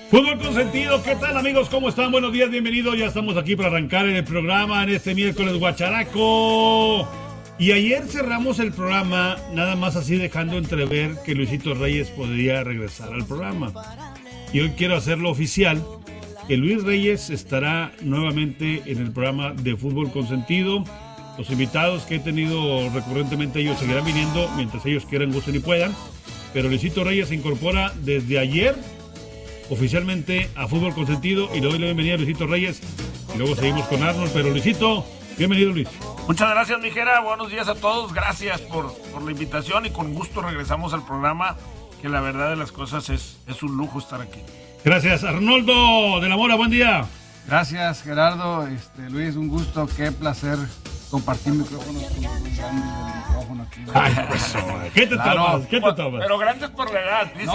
Fútbol Consentido, ¿qué tal amigos? ¿Cómo están? Buenos días, bienvenidos. Ya estamos aquí para arrancar en el programa en este miércoles guacharaco. Y ayer cerramos el programa nada más así dejando entrever que Luisito Reyes podría regresar al programa. Y hoy quiero hacerlo oficial, que Luis Reyes estará nuevamente en el programa de Fútbol Consentido. Los invitados que he tenido recurrentemente, ellos seguirán viniendo mientras ellos quieran, gusten y puedan. Pero Luisito Reyes se incorpora desde ayer oficialmente a Fútbol Consentido y le doy la bienvenida a Luisito Reyes y luego seguimos con Arnold. Pero Luisito, bienvenido Luis. Muchas gracias, Mijera, buenos días a todos, gracias por la invitación y con gusto regresamos al programa, que la verdad de las cosas es un lujo estar aquí. Gracias. Arnoldo de la Mora, buen día. Gracias, Gerardo, Luis, un gusto, qué placer compartir micrófonos con un grande del micrófono aquí. Ay, pues, ¿qué te tomas? ¿Qué te tomas? Pero grandes por la edad, dice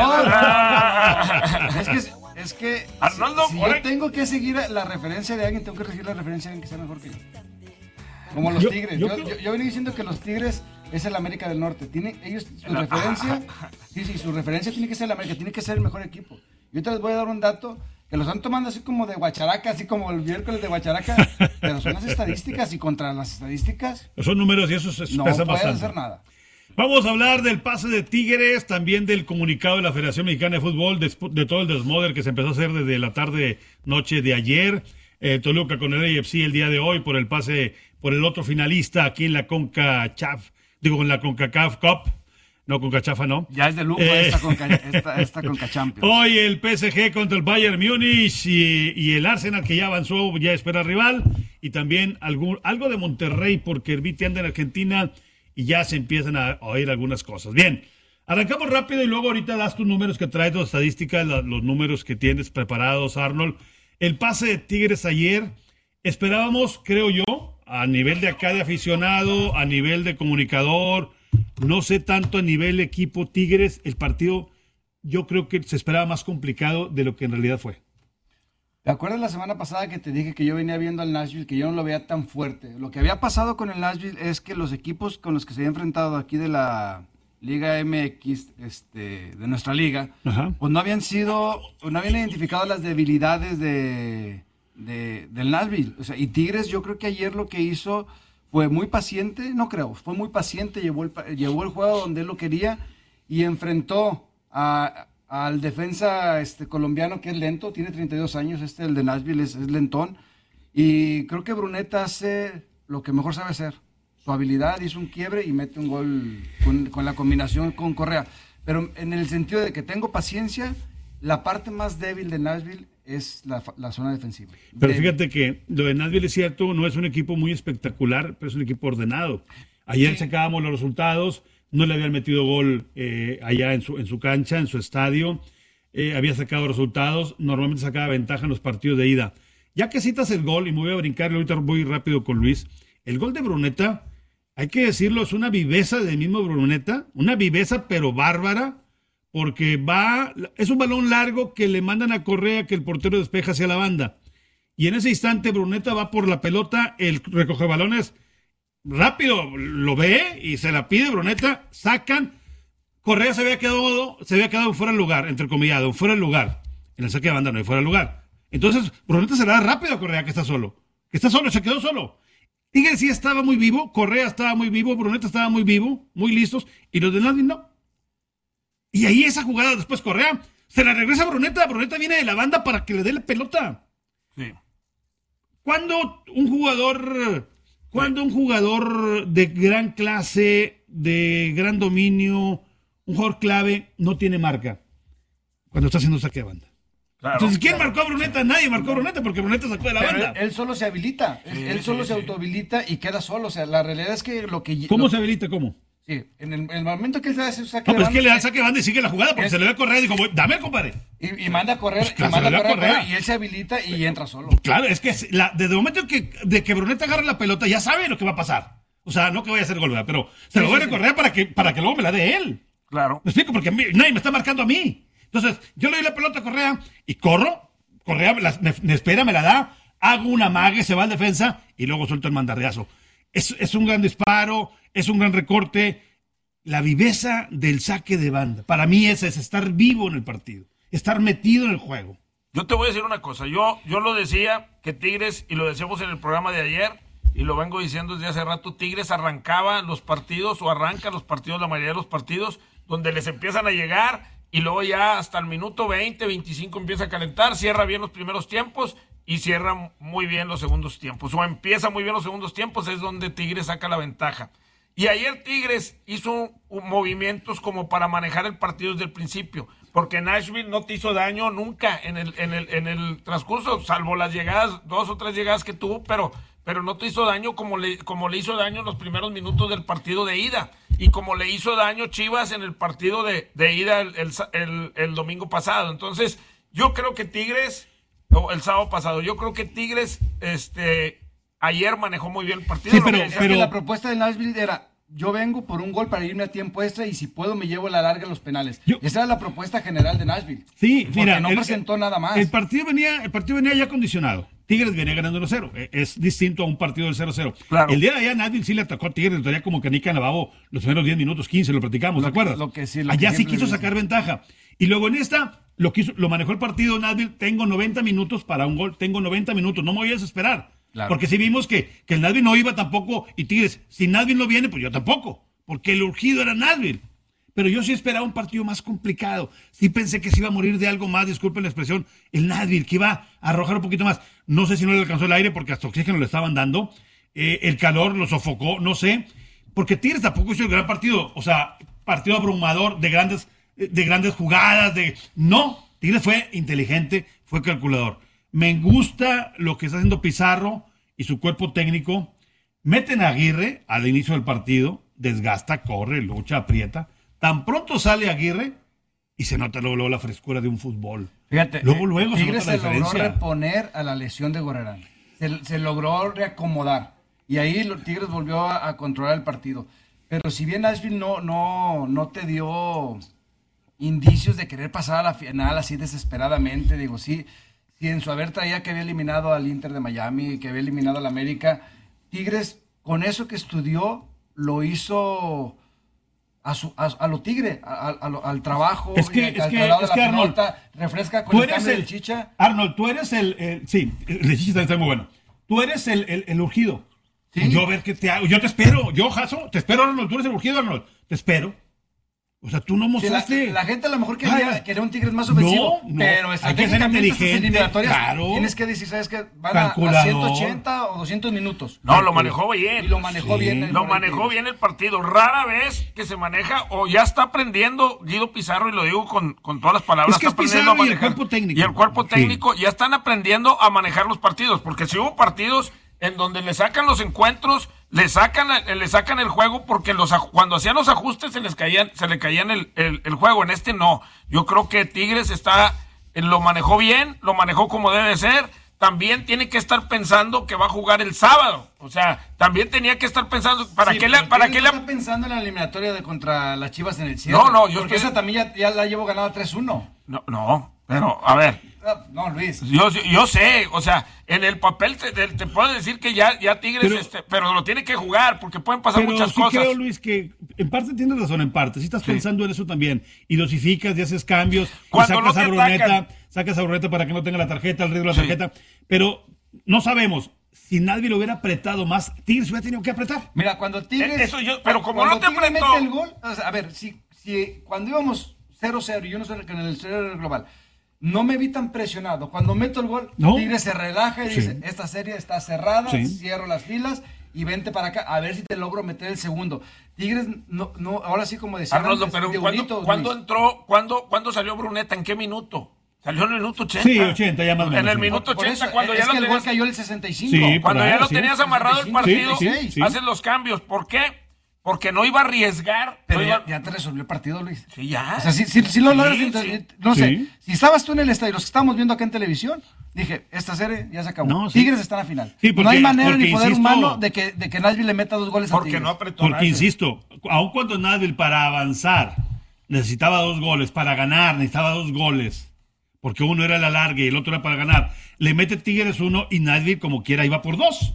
Es que Arnoldo, si yo tengo que seguir la referencia de alguien, tengo que seguir la referencia de alguien que sea mejor que yo. Como los Tigres. Yo venía diciendo que los Tigres es el América del Norte. Ellos, su referencia, su referencia tiene que ser el América, tiene que ser el mejor equipo. Yo te les voy a dar un dato que lo están tomando así como de guacharaca, así como el miércoles de guacharaca, pero son las estadísticas y contra las estadísticas son números y eso no pesa puedes bastante. hacer nada. Vamos a hablar del pase de Tigres, también del comunicado de la Federación Mexicana de Fútbol, de todo el desmoder que se empezó a hacer desde la noche de ayer. Toluca con el AFC el día de hoy por el pase, por el otro finalista aquí en la CONCACAF Cup. No, CONCACHAFA no. Ya es de lujo esta Conca Champions. Hoy el PSG contra el Bayern Múnich y el Arsenal, que ya avanzó, ya espera rival. Y también algo de Monterrey, porque el Viti anda en Argentina y ya se empiezan a oír algunas cosas. Bien, arrancamos rápido y luego ahorita das tus números que traes, tus estadísticas, los números que tienes preparados, Arnold. El pase de Tigres ayer, esperábamos, creo yo, a nivel de acá de aficionado, a nivel de comunicador, no sé tanto a nivel equipo Tigres, el partido yo creo que se esperaba más complicado de lo que en realidad fue. ¿Te acuerdas la semana pasada que te dije que yo venía viendo al Nashville, que yo no lo veía tan fuerte? Lo que había pasado con el Nashville es que los equipos con los que se había enfrentado aquí de la Liga MX, de nuestra liga, Ajá. Pues no habían identificado las debilidades del Nashville. O sea, y Tigres yo creo que ayer lo que hizo fue muy paciente, fue muy paciente, llevó el juego donde él lo quería y enfrentó al defensa colombiano que es lento, tiene 32 años, el de Nashville es lentón, y creo que Bruneta hace lo que mejor sabe hacer. Su habilidad, hizo un quiebre y mete un gol con la combinación con Correa. Pero en el sentido de que tengo paciencia, la parte más débil de Nashville es la zona defensiva. Pero fíjate que lo de Nashville es cierto, no es un equipo muy espectacular, pero es un equipo ordenado. Ayer sacábamos los resultados, no le habían metido gol allá en su cancha, en su estadio. Había sacado resultados, normalmente sacaba ventaja en los partidos de ida. Ya que citas el gol, y me voy a brincar, ahorita voy rápido con Luis, el gol de Bruneta, hay que decirlo, es una viveza del mismo Bruneta, una viveza pero bárbara, porque es un balón largo que le mandan a Correa que el portero despeja hacia la banda. Y en ese instante Bruneta va por la pelota, el recoge balones rápido lo ve y se la pide Bruneta, sacan, Correa se había quedado fuera del lugar, entrecomillado, fuera del lugar. En el saque de banda no hay fuera del lugar. Entonces Bruneta se la da rápido a Correa que está solo, se quedó solo. Tigres sí estaba muy vivo, Correa estaba muy vivo, Bruneta estaba muy vivo, muy listos, y los de Nashville no. Y ahí esa jugada después Correa, se la regresa a Bruneta viene de la banda para que le dé la pelota. Sí. Cuando un jugador de gran clase, de gran dominio, un jugador clave, no tiene marca cuando está haciendo saque de banda. Claro, entonces, ¿quién marcó a Bruneta? Nadie marcó a Bruneta porque Bruneta sacó de la banda. Él solo se habilita, él solo se autohabilita y queda solo. O sea, la realidad es que ¿Cómo se habilita? ¿Cómo? Sí, en el momento que él se hace un saque de banda. Es que le da el saque de banda y sigue la jugada porque se le ve a correr y dijo, dame, compadre. Y manda a correr, y él se habilita y entra solo. Claro, es que desde el momento de que Bruneta agarra la pelota, ya sabe lo que va a pasar. O sea, no que vaya a hacer gol, ¿verdad? Pero se lo voy a recorrer para que luego me la dé él. Claro. Me explico, porque nadie me está marcando a mí. Entonces, yo le doy la pelota a Correa y corro. Correa me espera, me la da, hago una amague, se va al defensa y luego suelto el mandarriazo. Es un gran disparo, es un gran recorte. La viveza del saque de banda. Para mí es estar vivo en el partido, estar metido en el juego. Yo te voy a decir una cosa. Yo lo decía que Tigres, y lo decíamos en el programa de ayer, y lo vengo diciendo desde hace rato, Tigres arrancaba los partidos, o arranca los partidos, la mayoría de los partidos, donde les empiezan a llegar, y luego ya hasta el minuto 20, 25 empieza a calentar, cierra bien los primeros tiempos, y cierra muy bien los segundos tiempos. O empieza muy bien los segundos tiempos, es donde Tigres saca la ventaja. Y ayer Tigres hizo movimientos como para manejar el partido desde el principio, porque Nashville no te hizo daño nunca en el transcurso, salvo las llegadas, 2 o 3 llegadas que tuvo, pero no te hizo daño como le hizo daño en los primeros minutos del partido de ida, y como le hizo daño Chivas en el partido de ida el domingo pasado. Entonces, yo creo que Tigres, o el sábado pasado, yo creo que Tigres, ayer manejó muy bien el partido. Sí, pero la propuesta de Nashville era: yo vengo por un gol para irme a tiempo extra y si puedo me llevo a la larga los penales. Esa era la propuesta general de Nashville. Sí, mira, no presentó nada más. El partido venía ya condicionado. Tigres venía ganando 1-0. Es distinto a un partido del 0-0. Claro. El día de allá Nashville sí le atacó a Tigres, todavía como canica en lavabo los primeros 10 minutos, 15, lo platicamos, ¿te acuerdas? Allá sí quiso sacar ventaja. Y luego en esta lo manejó el partido Nashville. Tengo 90 minutos para un gol, tengo 90 minutos, no me voy a desesperar. Claro. Porque si vimos que el Nashville no iba tampoco, y Tigres, si Nashville no viene, pues yo tampoco, porque el urgido era Nashville. Pero yo sí esperaba un partido más complicado. Sí pensé que se iba a morir de algo más, disculpen la expresión, el Nashville, que iba a arrojar un poquito más. No sé si no le alcanzó el aire porque hasta oxígeno le estaban dando. El calor lo sofocó, no sé. Porque Tigres tampoco hizo el gran partido. O sea, partido abrumador de grandes jugadas. No, Tigres fue inteligente, fue calculador. Me gusta lo que está haciendo Pizarro y su cuerpo técnico. Meten a Aguirre al inicio del partido, desgasta, corre, lucha, aprieta. Tan pronto sale Aguirre y se nota luego la frescura de un fútbol. Fíjate, luego Tigres se nota la logró diferencia. reponer a la lesión de Gorrerán. Se logró reacomodar. Y ahí Tigres volvió a controlar el partido. Pero si bien Nashville no te dio indicios de querer pasar a la final así desesperadamente, digo, sí, en su haber traía que había eliminado al Inter de Miami, que había eliminado al América, Tigres, con eso que estudió, lo hizo a lo Tigre, al trabajo, al lado de la pelota, refresca con el cambio del Chicha. Arnold, tú eres sí, el Chicha está muy bueno. Tú eres el urgido. ¿Sí? Yo a ver qué te hago. Yo te espero, Jaso, te espero, Arnold. Tú eres el urgido, Arnold. Te espero. O sea, tú no mostraste. Sí, la gente a lo mejor quería un Tigres más ofensivo, pero estratégicamente estas eliminatorias tienes que decir, ¿sabes qué? Van a 180 o 200 minutos. No, lo manejó bien. Y lo manejó bien. Lo manejó bien el partido. Rara vez que se maneja, o ya está aprendiendo Guido Pizarro, y lo digo con todas las palabras. Es que está es Pizarro y el cuerpo técnico. Y el cuerpo técnico ya están aprendiendo a manejar los partidos, porque si hubo partidos en donde le sacan los encuentros, le sacan el juego, porque cuando hacían los ajustes se le caían el juego. En este no. Yo creo que Tigres lo manejó bien, lo manejó como debe ser. También tiene que estar pensando que va a jugar el sábado. O sea, también tenía que estar pensando ¿para qué está pensando en la eliminatoria contra las Chivas en el cierre? Porque esa también ya la llevo ganada 3-1. No, pero a ver. No, Luis. Yo sé, o sea, en el papel te puedo decir que ya Tigres, pero lo tiene que jugar, porque pueden pasar muchas cosas. Creo, Luis, que en parte tienes razón, en parte. Si estás pensando en eso también, y dosificas y haces cambios, y sacas a Bruneta para que no tenga la tarjeta, el riesgo de la tarjeta, pero no sabemos. Si nadie lo hubiera apretado más, Tigres hubiera tenido que apretar. Mira, cuando Tigres... pero como no te apretó... mete el gol, o sea, a ver, si cuando íbamos 0-0, y yo no sé en el 0 global, no me vi tan presionado. Cuando meto el gol, Tigres se relaja y dice, esta serie está cerrada, cierro las filas y vente para acá, a ver si te logro meter el segundo. Tigres, no, ahora sí, como decía Arnoldo, pero ¿cuándo salió Bruneta? ¿En qué minuto? Salió en el minuto 80. Sí, 80, ya más o menos. En el minuto 80, cuando ya lo tenías... el gol cayó el 65. Sí, cuando ya lo tenías amarrado el partido, sí. haces los cambios. ¿Por qué? Porque no iba a arriesgar. Pero ya te resolvió el partido, Luis. Sí, ya. O sea, si lo logras. No sé, si estabas tú en el estadio, los que estábamos viendo acá en televisión, dije, esta serie ya se acabó. No, Tigres está en la final. Sí, porque, no hay manera ni poder humano de que Nashville le meta 2 goles a Tigres. Porque no apretó. Porque, insisto, aun cuando Nashville para avanzar necesitaba 2 goles, para ganar necesitaba 2 goles, porque uno era la larga y el otro era para ganar, le mete Tigres 1 y Nashville como quiera iba por 2.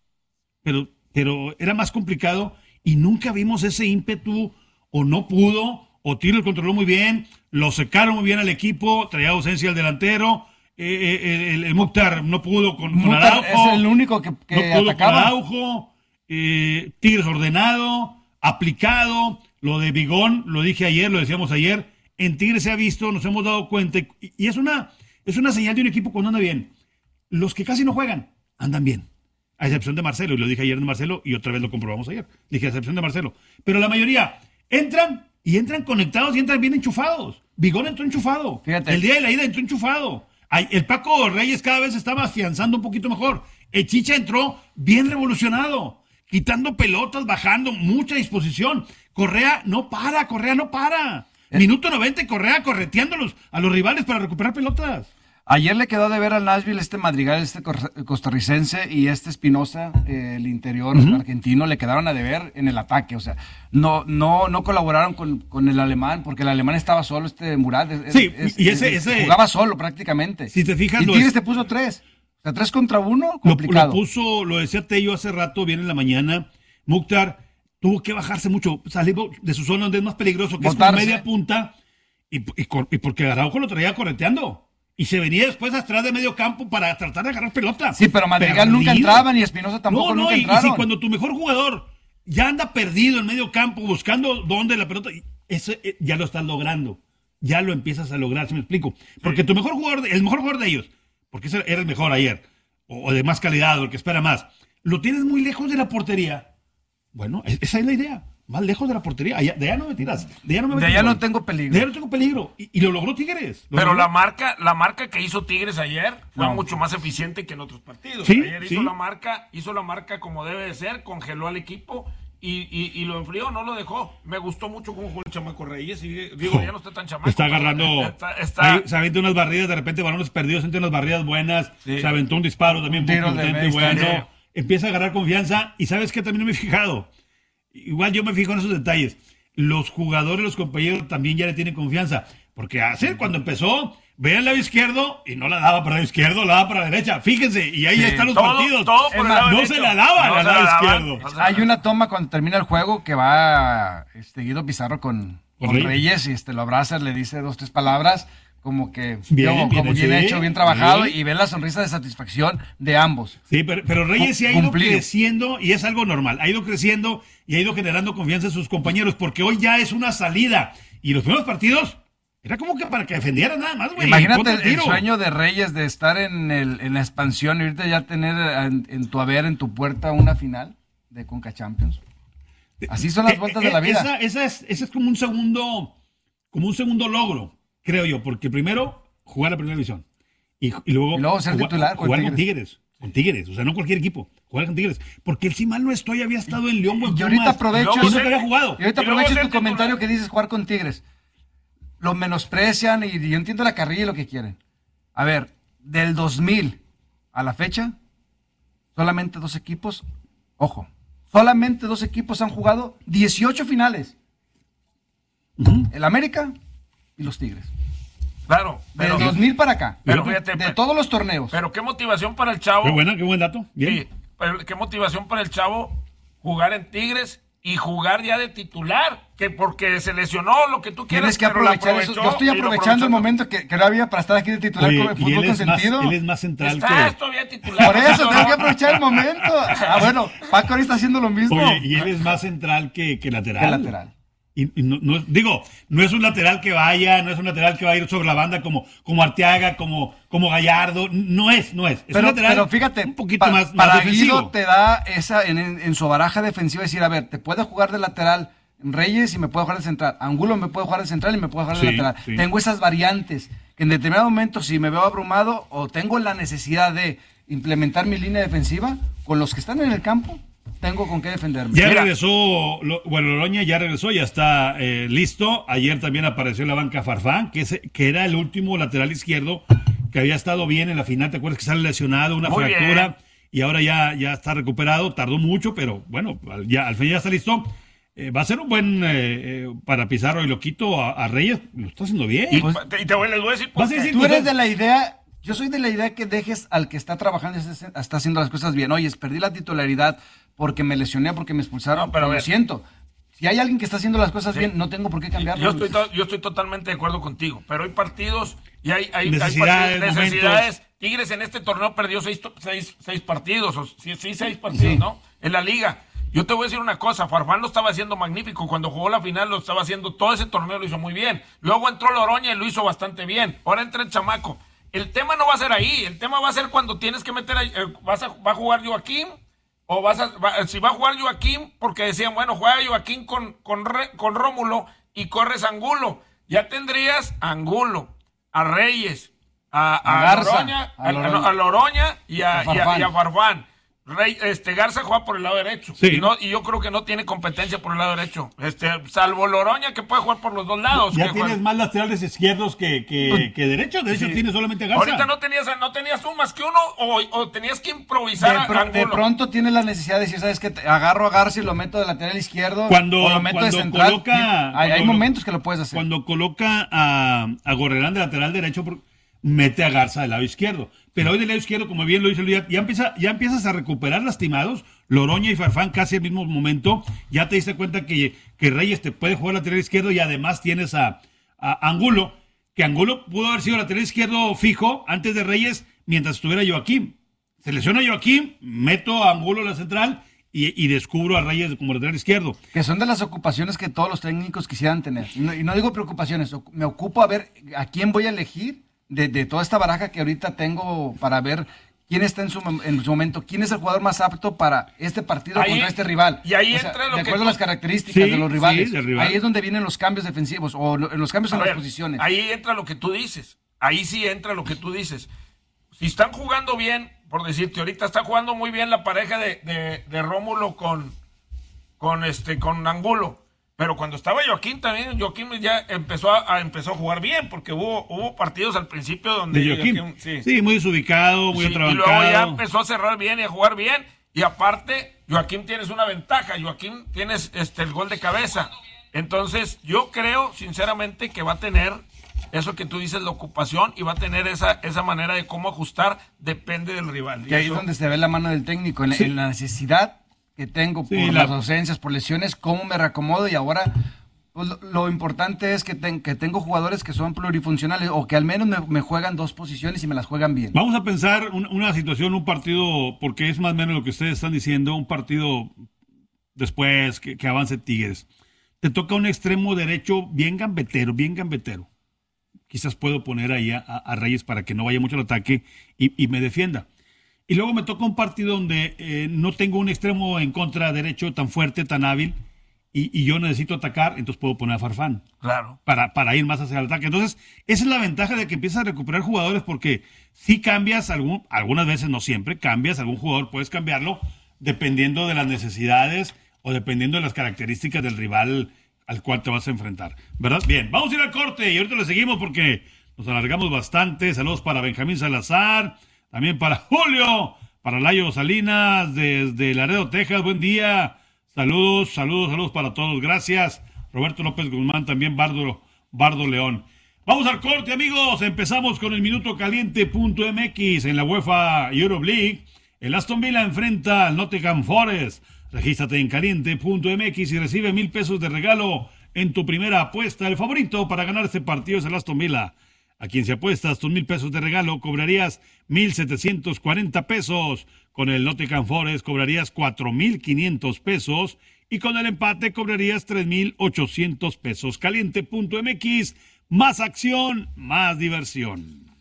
Pero era más complicado. Y nunca vimos ese ímpetu, o no pudo, o Tigres controló muy bien, lo secaron muy bien al equipo, traía ausencia al delantero, el Mukhtar no pudo con Mukhtar Araujo. es el único que no pudo atacaba. con Araujo. Tigres ordenado, aplicado. Lo de Bigón, lo dije ayer, lo decíamos ayer. En Tigres se ha visto, nos hemos dado cuenta. Y es una señal de un equipo cuando anda bien. Los que casi no juegan, andan bien. A excepción de Marcelo, y lo dije ayer de Marcelo, y otra vez lo comprobamos ayer. Dije a excepción de Marcelo. Pero la mayoría entran conectados y entran bien enchufados. Bigón entró enchufado. Fíjate. El día de la ida entró enchufado. El Paco Reyes cada vez estaba afianzando un poquito mejor. El Chicha entró bien revolucionado, quitando pelotas, bajando, mucha disposición. Correa no para. Minuto 90 y Correa correteándolos a los rivales para recuperar pelotas. Ayer le quedó de ver al Nashville Madrigal, costarricense, y Espinosa, el interior argentino, le quedaron a deber en el ataque. O sea, no colaboraron con el alemán, porque el alemán estaba solo, Murat. Ese jugaba solo prácticamente. Si te fijas, y Tigres te puso 3. O sea, 3 contra 1, complicado. Lo decía Tello hace rato, bien en la mañana. Mukhtar tuvo que bajarse mucho, salir de su zona donde es más peligroso, que Botarse. es con media punta, y porque Araujo lo traía correteando. Y se venía después atrás de medio campo para tratar de agarrar pelota. Sí, pero Madrigal nunca entraba, ni Espinosa tampoco nunca entraron. Y si cuando tu mejor jugador ya anda perdido en medio campo buscando dónde la pelota, eso ya lo estás logrando. Ya lo empiezas a lograr, ¿sí me explico? Porque tu mejor jugador, el mejor jugador de ellos, porque ese era el mejor ayer, o de más calidad, o el que espera más, lo tienes muy lejos de la portería. Bueno, esa es la idea. Más lejos de la portería. De allá no me tiras. De allá no tengo peligro. De allá no tengo peligro. Y lo logró Tigres. Pero la marca que hizo Tigres ayer fue mucho más eficiente que en otros partidos. Sí, ayer hizo la marca como debe de ser, congeló al equipo y lo enfrió, no lo dejó. Me gustó mucho cómo jugó el chamaco Reyes. Y digo, ya no está tan chamaco. Está agarrando. Se aventó unas barridas, de repente balones perdidos, entre unas barridas buenas. Sí. Se aventó un disparo también muy potente, bueno. Sí. Empieza a agarrar confianza. Y ¿sabes qué? También me he fijado. Igual yo me fijo en esos detalles. Los jugadores, los compañeros también ya le tienen confianza. Porque ayer cuando empezó, veía el lado izquierdo y no la daba para el lado izquierdo, la daba para la derecha. Fíjense, y ahí están los partidos. Todo por el lado no derecho. Se la daba al lado izquierdo. Hay una toma cuando termina el juego que va Guido Pizarro con Reyes y lo abraza, le dice 2, 3 palabras. Como que bien hecho, bien trabajado, y ven la sonrisa de satisfacción de ambos. Sí, pero Reyes sí ha ido creciendo, y es algo normal, ha ido creciendo y ha ido generando confianza en sus compañeros, porque hoy ya es una salida, y los primeros partidos era como que para que defendiera nada más, güey. Imagínate el sueño de Reyes de estar en la expansión y ahorita ya tener en tu puerta una final de Conca Champions. Así son las vueltas de la vida. Esa es como un segundo logro, creo yo, porque primero jugar la primera división y luego ser titular jugar con Tigres, o sea, no cualquier equipo, jugar con Tigres, porque él, si mal no estoy, había estado en León, y ahorita aprovecho tu comentario que dices jugar con Tigres. Lo menosprecian y yo entiendo la carrilla y lo que quieren. A ver, del 2000 a la fecha, solamente 2 equipos, solamente 2 equipos han jugado 18 finales. El América y los Tigres. Claro. Del 2000 para acá. Pero fíjate, de todos los torneos. Pero qué motivación para el chavo. Qué buen dato. Bien. Sí, pero qué motivación para el chavo jugar en Tigres y jugar ya de titular. Que porque se lesionó, lo que tú quieras. Tienes que aprovechar eso. Yo estoy aprovechando el momento que no había para estar aquí de titular. Oye, con el fútbol con sentido. Él es más central Estás todavía titular. Por eso tengo que aprovechar el momento. Bueno, Paco ahora está haciendo lo mismo. Oye, y él es más central que lateral. Que lateral. Y no es un lateral que vaya, no es un lateral que va a ir sobre la banda como Arteaga, como Gallardo, no es. Es un lateral, pero fíjate, un poquito más para defensivo. Guido te da esa en su baraja defensiva, decir, a ver, te puede jugar de lateral Reyes y me puede jugar de central, Angulo me puede jugar de central y me puede jugar de lateral. Sí. Tengo esas variantes que en determinado momento, si me veo abrumado o tengo la necesidad de implementar mi línea defensiva, con los que están en el campo, tengo con qué defenderme. Ya regresó, Loroña ya regresó, ya está listo. Ayer también apareció en la banca Farfán, que era el último lateral izquierdo que había estado bien en la final. ¿Te acuerdas que sale lesionado, una Muy fractura? Bien. Y ahora ya está recuperado. Tardó mucho, pero bueno, ya al fin ya está listo. Va a ser un buen para Pizarro y Loquito a Reyes. Lo está haciendo bien. Y te voy a decir, tú eres de la idea. Yo soy de la idea que dejes al que está trabajando, está haciendo las cosas bien. Oye, perdí la titularidad porque me lesioné, porque me expulsaron, pero lo siento. Si hay alguien que está haciendo las cosas bien, no tengo por qué cambiarlo. Yo estoy totalmente de acuerdo contigo, pero hay partidos Y hay necesidades. Tigres en este torneo perdió seis partidos, seis partidos, ¿no? En la liga. Yo te voy a decir una cosa, Farfán lo estaba haciendo magnífico, cuando jugó la final lo estaba haciendo, todo ese torneo lo hizo muy bien. Luego entró Loroña y lo hizo bastante bien. Ahora entra el chamaco. El tema no va a ser ahí, el tema va a ser cuando tienes que meter, va a jugar Joaquín, o si va a jugar Joaquín, porque decían, bueno, juega Joaquín con Rómulo y corres a Angulo. Ya tendrías a Angulo, a Reyes, a Garza, Loroña, a Loroña y a Farfán. Garza juega por el lado derecho, sí. y yo creo que no tiene competencia por el lado derecho, salvo Loroña, que puede jugar por los dos lados. Ya tienes más laterales izquierdos que derechos. De hecho, tienes solamente Garza. Ahorita no tenías tú más que uno, o tenías que improvisar. De pronto tienes la necesidad de decir, ¿sabes qué? Agarro a Garza y lo meto de lateral izquierdo, o lo meto de central. Hay momentos que lo puedes hacer. Cuando coloca a Gorrerán de lateral derecho, mete a Garza del lado izquierdo. Pero hoy del lado izquierdo, como bien lo dice Luis, ya empiezas a recuperar lastimados. Loroña y Farfán casi al mismo momento. Ya te diste cuenta que Reyes te puede jugar lateral izquierdo, y además tienes a Angulo, que Angulo pudo haber sido lateral izquierdo fijo antes de Reyes mientras estuviera Joaquín. Se lesiona Joaquín, meto a Angulo a la central y descubro a Reyes como lateral izquierdo. Que son de las ocupaciones que todos los técnicos quisieran tener. Y no digo preocupaciones, me ocupo a ver a quién voy a elegir de toda esta baraja que ahorita tengo, para ver quién está en su momento, quién es el jugador más apto para este partido contra este rival. Y ahí entra lo de que acuerdo a las características de los rivales. Sí, del rival. Ahí es donde vienen los cambios defensivos o los cambios en las posiciones. Ahí entra lo que tú dices. Ahí sí entra lo que tú dices. Si están jugando bien, por decirte, ahorita está jugando muy bien la pareja de Rómulo con Angulo. Pero cuando estaba Joaquín también, Joaquín ya empezó a jugar bien, porque hubo partidos al principio donde Joaquín, sí, muy desubicado, muy atrabancado. Y luego ya empezó a cerrar bien y a jugar bien. Y aparte, Joaquín tienes una ventaja, Joaquín tienes el gol de cabeza. Entonces, yo creo, sinceramente, que va a tener eso que tú dices, la ocupación, y va a tener esa manera de cómo ajustar, depende del rival. Y ahí es donde se ve la mano del técnico, en la necesidad que tengo por las ausencias, por lesiones, cómo me reacomodo. Y ahora pues, lo importante es que tengo jugadores que son plurifuncionales, o que al menos me juegan dos posiciones y me las juegan bien. Vamos a pensar una situación, un partido, porque es más o menos lo que ustedes están diciendo, un partido después que avance Tigres. Te toca un extremo derecho bien gambetero. Quizás puedo poner ahí a Reyes para que no vaya mucho al ataque y me defienda. Y luego me toca un partido donde no tengo un extremo en contra derecho tan fuerte, tan hábil, y yo necesito atacar, entonces puedo poner a Farfán. Claro. Para ir más hacia el ataque. Entonces, esa es la ventaja de que empiezas a recuperar jugadores, porque si cambias algunas veces, no siempre, cambias algún jugador, puedes cambiarlo dependiendo de las necesidades o dependiendo de las características del rival al cual te vas a enfrentar, ¿verdad? Bien, vamos a ir al corte y ahorita le seguimos porque nos alargamos bastante. Saludos para Benjamín Salazar, también para Julio, para Layo Salinas desde Laredo, Texas. Buen día. Saludos para todos. Gracias. Roberto López Guzmán, también Bardo León. Vamos al corte, amigos. Empezamos con el Minuto Caliente.mx en la UEFA Europe League. El Aston Villa enfrenta al Nottingham Forest. Regístrate en Caliente.mx y recibe 1,000 pesos de regalo en tu primera apuesta. El favorito para ganar este partido es el Aston Villa. A quien se apuestas tus 1,000 pesos de regalo, cobrarías 1,740 pesos. Con el Nottingham Forest cobrarías 4,500 pesos. Y con el empate cobrarías 3,800 pesos. Caliente.mx, más acción, más diversión.